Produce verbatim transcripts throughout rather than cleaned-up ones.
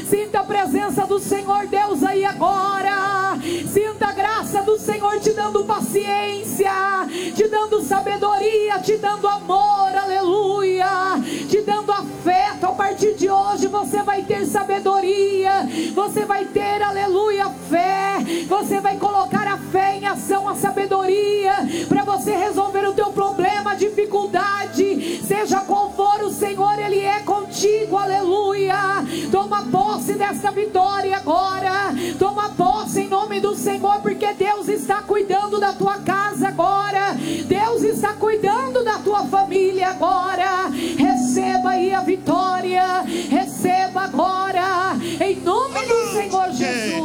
Sinta a presença do Senhor Deus aí agora. Sinta a graça do Senhor te dando paciência, te dando sabedoria, te dando amor, aleluia, te dando afeto. A partir de hoje você vai ter sabedoria, você vai ter, aleluia, fé. Você vai colocar a fé em ação, a sabedoria, para você resolver o teu problema, a dificuldade, seja qual for, o Senhor, Ele é contigo, aleluia. Toma posse desta vitória agora, toma posse em nome do Senhor, porque Deus está cuidando da tua casa agora, Deus está cuidando da tua família agora. Receba aí a vitória, receba agora, em nome do Senhor Jesus.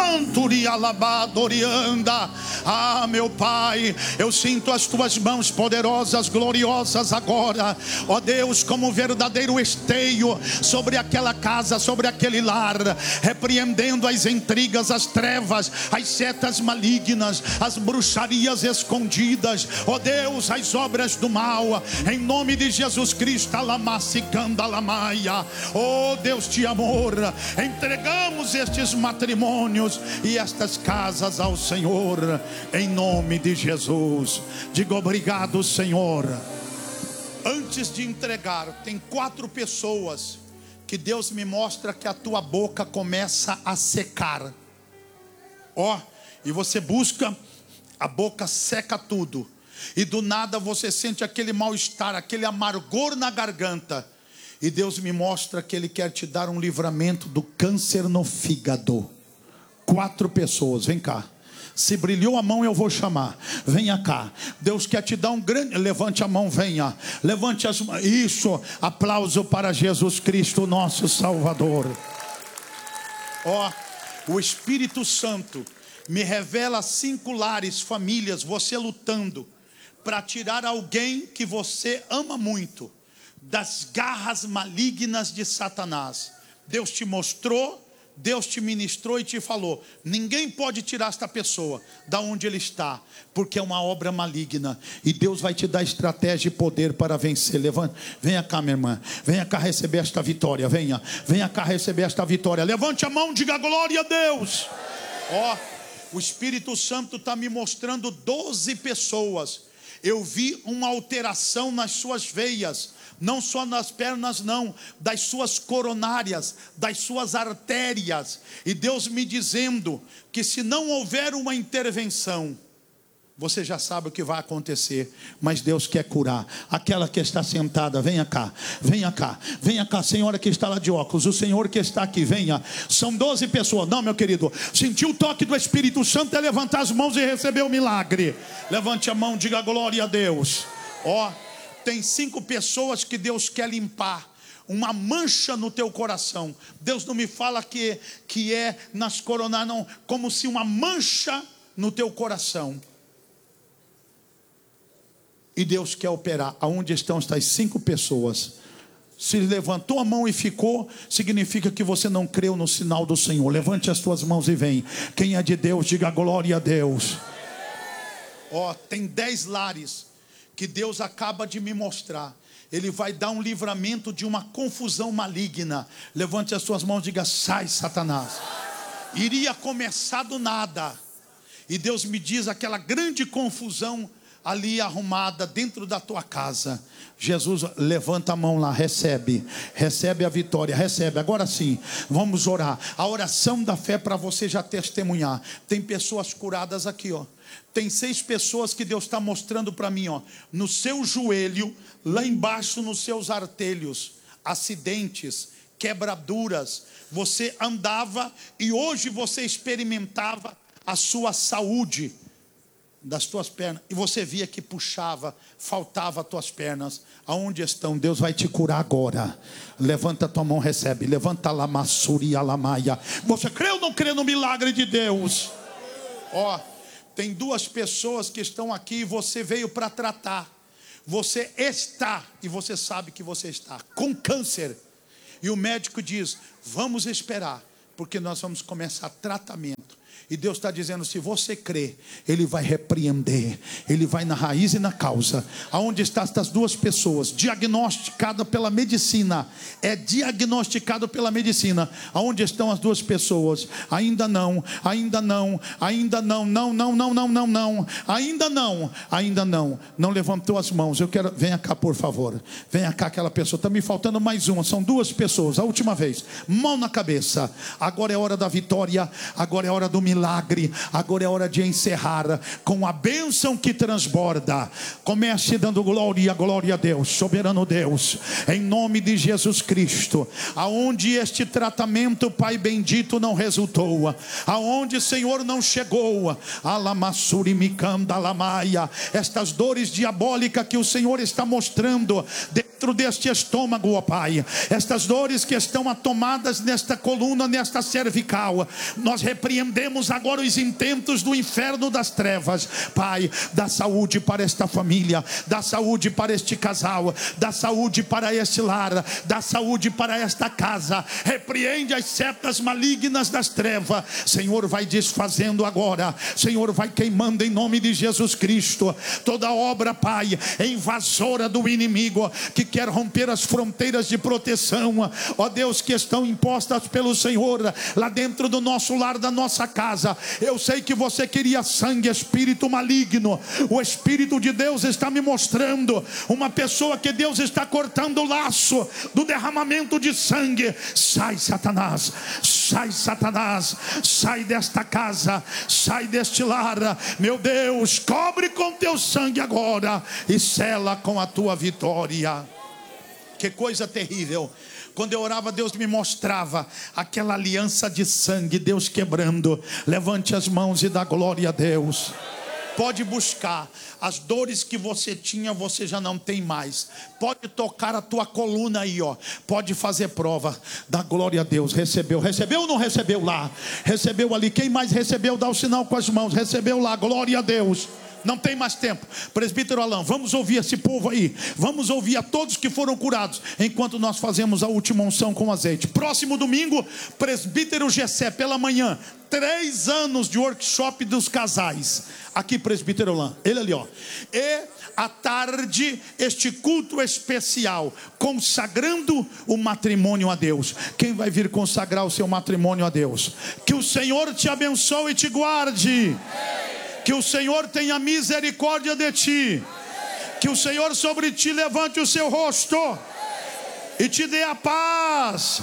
Ah, meu Pai, eu sinto as tuas mãos poderosas, gloriosas agora, ó Deus, como verdadeiro esteio sobre aquela casa, sobre aquele lar, repreendendo as intrigas, as trevas, as setas malignas, as bruxarias escondidas, ó Deus, as obras do mal, em nome de Jesus Cristo. Oh Deus de amor, entregamos estes matrimônios e estas casas ao Senhor, em nome de Jesus. Diga obrigado, Senhor. Antes de entregar, tem quatro pessoas que Deus me mostra que a tua boca começa a secar. Ó, e você busca, a boca seca tudo, e do nada você sente aquele mal-estar, aquele amargor na garganta, e Deus me mostra que Ele quer te dar um livramento do câncer no fígado. Quatro pessoas, vem cá. Se brilhou a mão, eu vou chamar. Venha cá. Deus quer te dar um grande... Levante a mão, venha. Levante as mãos. Isso. Aplauso para Jesus Cristo, nosso Salvador. Ó, o Espírito Santo me revela cinco lares, famílias, você lutando para tirar alguém que você ama muito das garras malignas de Satanás. Deus te mostrou, Deus te ministrou e te falou: ninguém pode tirar esta pessoa da onde ele está, porque é uma obra maligna, e Deus vai te dar estratégia e poder para vencer. Levante, venha cá, minha irmã, venha cá receber esta vitória. Venha, venha cá receber esta vitória. Levante a mão, diga glória a Deus. Ó, o Espírito Santo está me mostrando doze pessoas. Eu vi uma alteração nas suas veias, não só nas pernas não, das suas coronárias, das suas artérias, e Deus me dizendo que se não houver uma intervenção, você já sabe o que vai acontecer, mas Deus quer curar. Aquela que está sentada, venha cá, venha cá, venha cá, senhora que está lá de óculos, o senhor que está aqui, venha. São doze pessoas, não, meu querido, sentiu o toque do Espírito Santo, é levantar as mãos e receber o milagre. Levante a mão, diga glória a Deus. Ó, tem cinco pessoas que Deus quer limpar uma mancha no teu coração. Deus não me fala que, que é nas coronárias, não, como se uma mancha no teu coração. E Deus quer operar. Aonde estão estas cinco pessoas? Se levantou a mão e ficou, significa que você não creu no sinal do Senhor. Levante as tuas mãos e vem. Quem é de Deus, diga glória a Deus. Ó, oh, tem dez lares que Deus acaba de me mostrar. Ele vai dar um livramento de uma confusão maligna. Levante as suas mãos e diga: sai, Satanás. Iria começar do nada, e Deus me diz aquela grande confusão ali arrumada dentro da tua casa. Jesus, levanta a mão lá, recebe, recebe a vitória, recebe. Agora sim, vamos orar. A oração da fé para você já testemunhar. Tem pessoas curadas aqui, ó. Tem seis pessoas que Deus está mostrando para mim, ó. No seu joelho, lá embaixo nos seus artelhos, acidentes, quebraduras. Você andava e hoje você experimentava a sua saúde das tuas pernas, e você via que puxava, faltava as tuas pernas. Aonde estão? Deus vai te curar agora. Levanta a tua mão, recebe. Levanta a lamassuri, a lamaia. Você crê ou não crê no milagre de Deus? Ó, tem duas pessoas que estão aqui e você veio para tratar. Você está, e você sabe que você está com câncer, e o médico diz: vamos esperar, porque nós vamos começar tratamento. E Deus está dizendo, se você crê, Ele vai repreender, Ele vai na raiz e na causa. Aonde estão estas duas pessoas? Diagnosticado pela medicina. É diagnosticado pela medicina. Aonde estão as duas pessoas? Ainda não, ainda não, ainda não, não, não, não, não, não, não. Ainda não, ainda não. Não levantou as mãos. Eu quero, venha cá por favor. Venha cá aquela pessoa. Está me faltando mais uma. São duas pessoas, a última vez. Mão na cabeça. Agora é hora da vitória. Agora é hora do milagre. Milagre, agora é hora de encerrar com a bênção que transborda. Comece dando glória, glória a Deus, soberano Deus, em nome de Jesus Cristo. Aonde este tratamento, Pai bendito, não resultou, aonde, Senhor, não chegou, alamassuri micanda lamaia, estas dores diabólicas que o Senhor está mostrando dentro deste estômago, ó Pai, estas dores que estão atomadas nesta coluna, nesta cervical, nós repreendemos agora os intentos do inferno das trevas. Pai, dá saúde para esta família, dá saúde para este casal, dá saúde para este lar, dá saúde para esta casa. Repreende as setas malignas das trevas. Senhor, vai desfazendo agora, Senhor, vai queimando em nome de Jesus Cristo toda obra, Pai, invasora do inimigo que quer romper as fronteiras de proteção, ó Deus, que estão impostas pelo Senhor lá dentro do nosso lar, da nossa casa. Eu sei que você queria sangue, espírito maligno. O Espírito de Deus está me mostrando uma pessoa que Deus está cortando o laço do derramamento de sangue. Sai, Satanás, sai, Satanás, sai desta casa, sai deste lar, meu Deus, cobre com teu sangue agora e sela com a tua vitória. Que coisa terrível. Quando eu orava, Deus me mostrava aquela aliança de sangue, Deus quebrando. Levante as mãos e dá glória a Deus. Pode buscar. As dores que você tinha, você já não tem mais. Pode tocar a tua coluna aí, ó. Pode fazer prova. Dá glória a Deus. Recebeu. Recebeu ou não recebeu lá? Recebeu ali. Quem mais recebeu? Dá o sinal com as mãos. Recebeu lá. Glória a Deus. Não tem mais tempo. Presbítero Alain, vamos ouvir esse povo aí. Vamos ouvir a todos que foram curados, enquanto nós fazemos a última unção com azeite. Próximo domingo, presbítero Gessé, pela manhã. Três anos de workshop dos casais. Aqui, presbítero Alain, ele ali, ó. E à tarde, este culto especial, consagrando o matrimônio a Deus. Quem vai vir consagrar o seu matrimônio a Deus? Que o Senhor te abençoe e te guarde. Que o Senhor tenha misericórdia de ti. Que o Senhor sobre ti levante o seu rosto e te dê a paz.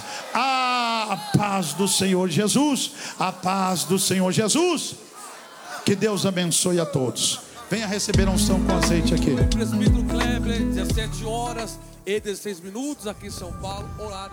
A paz do Senhor Jesus. A paz do Senhor Jesus. Que Deus abençoe a todos. Venha receber a unção com azeite aqui. Presbítero Kleber, dezessete horas e dezesseis minutos aqui em São Paulo. Horário.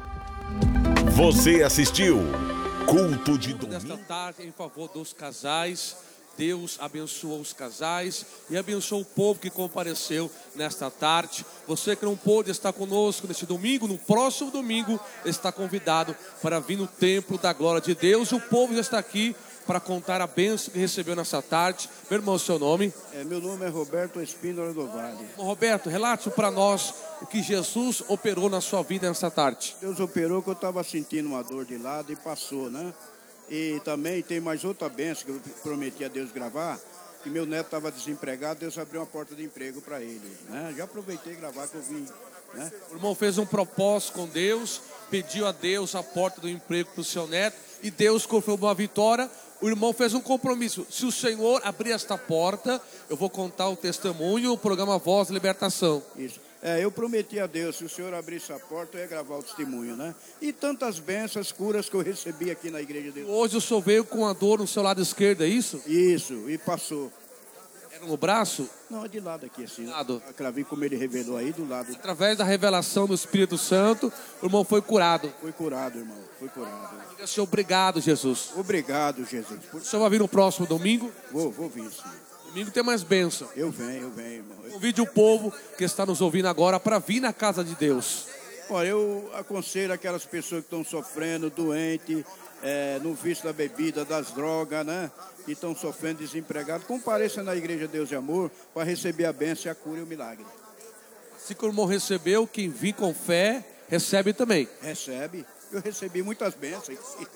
Você assistiu Culto de Domingo. Nesta tarde, em favor dos casais. Deus abençoou os casais e abençoou o povo que compareceu nesta tarde. Você que não pôde estar conosco neste domingo, no próximo domingo está convidado para vir no templo da glória de Deus. O povo já está aqui para contar a bênção que recebeu nessa tarde. Meu irmão, seu nome? É, meu nome é Roberto Espíndola do Vale. Roberto, relate para nós o que Jesus operou na sua vida nessa tarde. Deus operou que eu estava sentindo uma dor de lado e passou, né? E também tem mais outra bênção que eu prometi a Deus gravar, que meu neto estava desempregado, Deus abriu uma porta de emprego para ele, né? Já aproveitei gravar que eu vim, né? O irmão fez um propósito com Deus, pediu a Deus a porta do emprego para o seu neto, e Deus confirmou a vitória. O irmão fez um compromisso: se o Senhor abrir esta porta, eu vou contar o testemunho, o programa Voz de Libertação. Isso. É, eu prometi a Deus, se o Senhor abrisse a porta, eu ia gravar o testemunho, né? E tantas bênçãos, curas que eu recebi aqui na igreja de Deus. Hoje o senhor veio com a dor no seu lado esquerdo, é isso? Isso, e passou. Era no braço? Não, é de lado aqui, assim. Lado. A cravinha, como ele revelou aí, do lado. Através da revelação do Espírito Santo, o irmão foi curado. Foi curado, irmão, foi curado. Diga, Senhor, obrigado, Jesus. Obrigado, Jesus. Por... O senhor vai vir no próximo domingo? Vou, vou vir, sim. Domingo tem mais bênção. Eu venho, eu venho, irmão. Convide o povo que está nos ouvindo agora para vir na casa de Deus. Olha, eu aconselho aquelas pessoas que estão sofrendo, doentes, é, no vício da bebida, das drogas, né? Que estão sofrendo, desempregados. Compareça na Igreja Deus de Amor para receber a bênção, a cura e o milagre. Se o irmão recebeu, quem vir com fé, recebe também. Recebe. Eu recebi muitas bênçãos.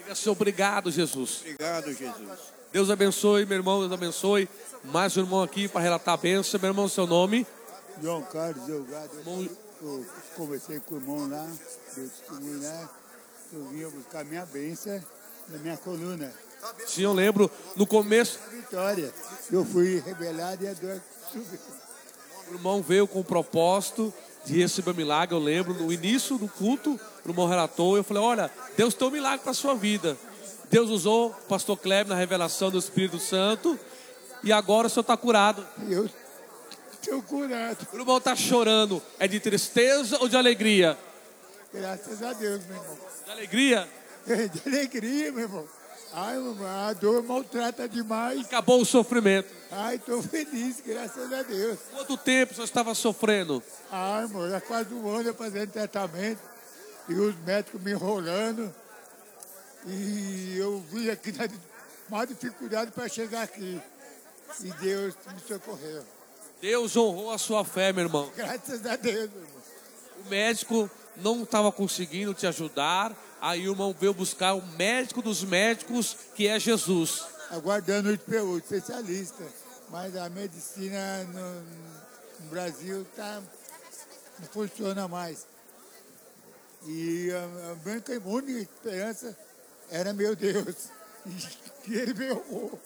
Diga assim, obrigado, Jesus. Obrigado, Jesus. Deus abençoe, meu irmão, Deus abençoe. Mais um irmão aqui para relatar a bênção. Meu irmão, seu nome? João Carlos Delgado. Eu, eu conversei com o irmão lá, deu testemunho lá. Eu vinha buscar minha bênção na minha coluna. Sim, eu lembro, no começo, Vitória. Eu fui rebelado e a dor subiu. o irmão veio com o propósito de receber o milagre. Eu lembro, no início do culto, o irmão relatou. Eu falei, olha, Deus tem um milagre para a sua vida. Deus usou o pastor Kleber na revelação do Espírito Santo. E agora o senhor está curado. Eu estou curado. O irmão está chorando. É de tristeza ou de alegria? Graças a Deus, meu irmão. De alegria? É de alegria, meu irmão. Ai, meu irmão, a dor maltrata demais. Acabou o sofrimento. Ai, estou feliz, graças a Deus. Quanto tempo o senhor estava sofrendo? Ai, irmão, já quase um ano eu fazendo tratamento. E os médicos me enrolando. E eu vim aqui na maior dificuldade para chegar aqui. E Deus me socorreu. Deus honrou a sua fé, meu irmão. Graças a Deus, meu irmão. O médico não estava conseguindo te ajudar. Aí o irmão veio buscar o médico dos médicos, que é Jesus. Aguardando o especialista. Mas a medicina no, no Brasil tá, não funciona mais. E a, a única e única esperança era meu Deus. E ele me honrou.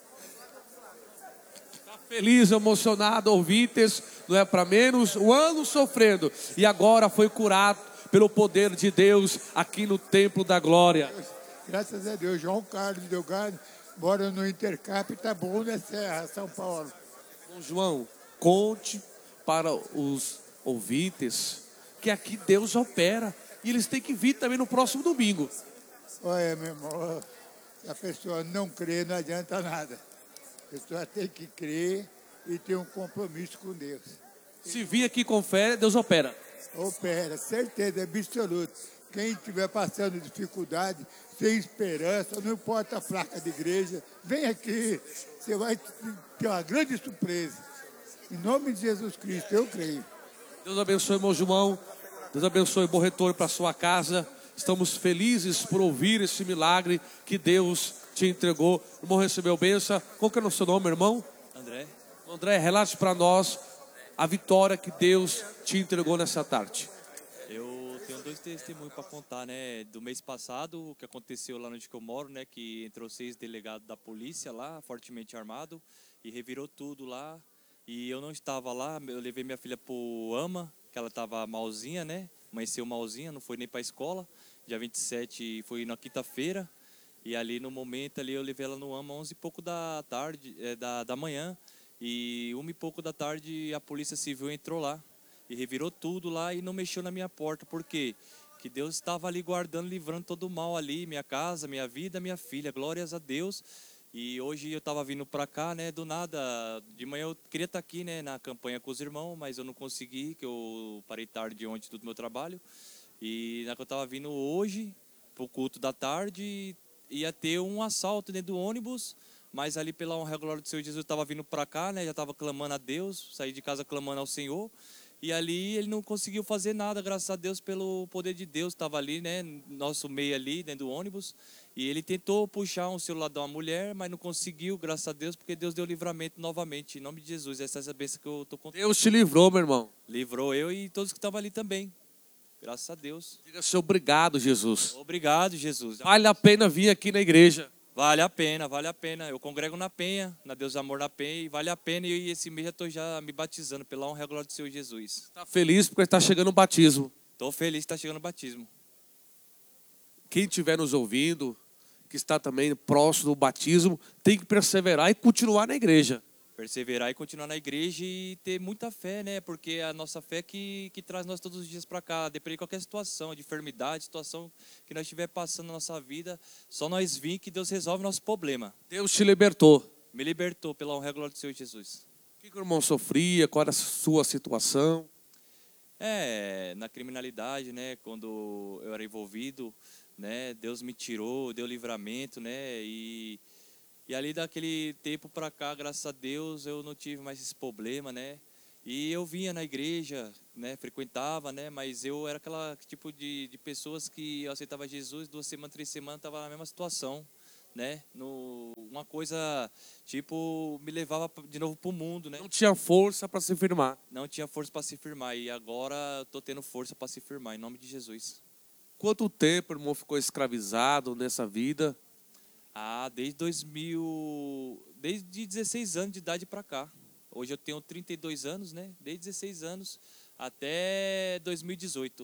Feliz, emocionado, ouvintes, não é para menos, um ano sofrendo, e agora foi curado pelo poder de Deus aqui no Templo da Glória. Graças a Deus, João Carlos Delgado, mora no Intercap, tá bom na Serra, São Paulo. Bom, João, conte para os ouvintes que aqui Deus opera, e eles têm que vir também no próximo domingo. Olha, meu irmão, se a pessoa não crê, não adianta nada. A pessoa tem que crer e ter um compromisso com Deus. Se vir aqui com fé, Deus opera. Opera, certeza, absoluta. Quem estiver passando dificuldade, sem esperança, não importa a placa de igreja, vem aqui, você vai ter uma grande surpresa. Em nome de Jesus Cristo, eu creio. Deus abençoe, irmão João. Deus abençoe, bom retorno para sua casa. Estamos felizes por ouvir esse milagre que Deus te entregou. O irmão recebeu bênção. Qual que é o seu nome, irmão? André. André, relate para nós a vitória que Deus te entregou nessa tarde. Eu tenho dois testemunhos para contar, né? Do mês passado, o que aconteceu lá onde que eu moro, né? Que entrou seis delegados da polícia lá, fortemente armado, e revirou tudo lá. E eu não estava lá, eu levei minha filha pro AMA, que ela estava malzinha, né? Amanheceu malzinha, não foi nem para a escola. Dia vinte e sete foi na quinta-feira. E ali no momento ali eu levei ela no AMA onze e pouco da tarde, é, da, da manhã. E uma e pouco da tarde a polícia civil entrou lá e revirou tudo lá e não mexeu na minha porta. Por quê? Que Deus estava ali guardando, livrando todo o mal ali, minha casa, minha vida, minha filha, glórias a Deus. E hoje eu estava vindo para cá, né, do nada, de manhã eu queria estar aqui, né, na campanha com os irmãos, mas eu não consegui, que eu parei tarde ontem do meu trabalho. E na que eu estava vindo hoje, pro culto da tarde, ia ter um assalto dentro do ônibus, mas ali pela honra e glória do Senhor Jesus eu estava vindo para cá, né, já estava clamando a Deus, saí de casa clamando ao Senhor. E ali ele não conseguiu fazer nada, graças a Deus, pelo poder de Deus. Estava ali, né, nosso meio ali, dentro do ônibus. E ele tentou puxar um celular de uma mulher, mas não conseguiu, graças a Deus, porque Deus deu livramento novamente. Em nome de Jesus, essa é a bênção que eu estou contando. Deus te livrou, meu irmão. Livrou eu e todos que estavam ali também. Graças a Deus. Diga assim, obrigado, Jesus. Obrigado, Jesus. Vale a pena vir aqui na igreja. Vale a pena, vale a pena. Eu congrego na Penha, na Deus Amor na Penha, e vale a pena. E esse mês já estou já me batizando pela honra e glória do Senhor Jesus. Está feliz porque está chegando o batismo. Estou feliz que está chegando o batismo. Quem estiver nos ouvindo, que está também próximo do batismo, tem que perseverar e continuar na igreja. Perseverar e continuar na igreja e ter muita fé, né? Porque é a nossa fé que, que traz nós todos os dias para cá, depende de qualquer situação, de enfermidade, situação que nós estiver passando na nossa vida, só nós vir que Deus resolve nosso problema. Deus te libertou. Me libertou pela honra e glória do Senhor Jesus. O que o irmão sofria? Qual era a sua situação? É, na criminalidade, né? Quando eu era envolvido, né? Deus me tirou, deu livramento, né? E... E ali daquele tempo para cá, graças a Deus, eu não tive mais esse problema, né? E eu vinha na igreja, né, frequentava, né, mas eu era aquela tipo de, de pessoas que eu aceitava Jesus, duas semanas, três semanas, estava na mesma situação, né, no, uma coisa, tipo, me levava de novo para o mundo, né. Não tinha força para se firmar. Não tinha força para se firmar, e agora eu estou tendo força para se firmar, em nome de Jesus. Quanto tempo, irmão, ficou escravizado nessa vida? Ah, desde dois mil, desde dezesseis anos de idade para cá. Hoje eu tenho trinta e dois anos, né? Desde dezesseis anos até dois mil e dezoito.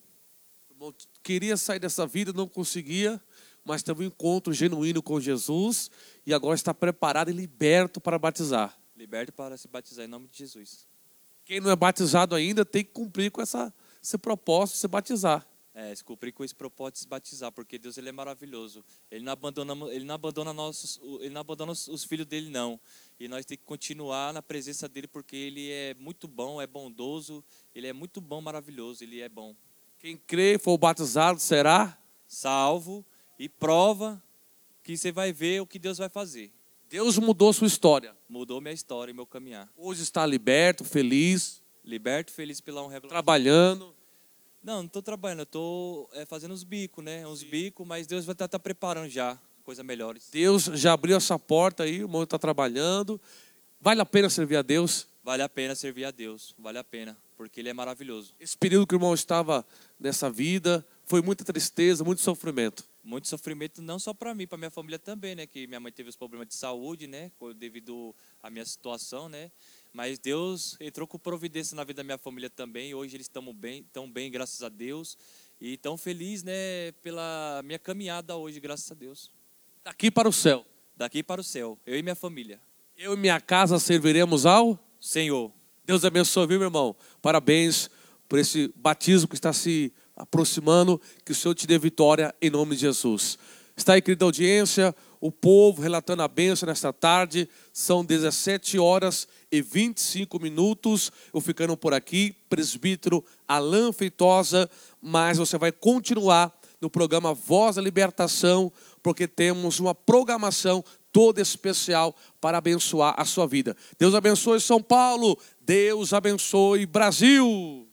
Irmão, queria sair dessa vida, não conseguia, mas teve um encontro genuíno com Jesus e agora está preparado e liberto para batizar. Liberto para se batizar em nome de Jesus. Quem não é batizado ainda tem que cumprir com essa, esse propósito de se batizar. É, se cumprir com esse propósito de se batizar, porque Deus, ele é maravilhoso. Ele não abandona, ele não abandona nossos, ele não abandona os, os filhos dele, não. E nós temos que continuar na presença dele, porque ele é muito bom, é bondoso, ele é muito bom, maravilhoso, ele é bom. Quem crê e for batizado será salvo, e prova que você vai ver o que Deus vai fazer. Deus mudou sua história. Mudou minha história e meu caminhar. Hoje está liberto, feliz. Liberto, feliz pela honra. Trabalhando. Não, não estou trabalhando, eu estou é, fazendo uns bicos, né? Uns bicos, mas Deus vai estar tá, tá preparando já coisas melhores. Deus já abriu essa porta aí, o irmão está trabalhando. Vale a pena servir a Deus? Vale a pena servir a Deus, vale a pena, porque Ele é maravilhoso. Esse período que o irmão estava nessa vida, foi muita tristeza, muito sofrimento. Muito sofrimento não só para mim, para minha família também, né? Que minha mãe teve os problemas de saúde, né? Devido à minha situação, né? Mas Deus entrou com providência na vida da minha família também. Hoje eles estão bem, tão bem, graças a Deus. E tão feliz, né, pela minha caminhada hoje, graças a Deus. Daqui para o céu. Daqui para o céu, eu e minha família. Eu e minha casa serviremos ao Senhor. Deus abençoe, viu, meu irmão? Parabéns por esse batismo que está se aproximando. Que o Senhor te dê vitória em nome de Jesus. Está aí, querida audiência, o povo relatando a bênção nesta tarde. São dezessete horas e vinte e cinco minutos. Eu ficando por aqui, presbítero Alain Feitosa. Mas você vai continuar no programa Voz da Libertação, porque temos uma programação toda especial para abençoar a sua vida. Deus abençoe São Paulo. Deus abençoe Brasil.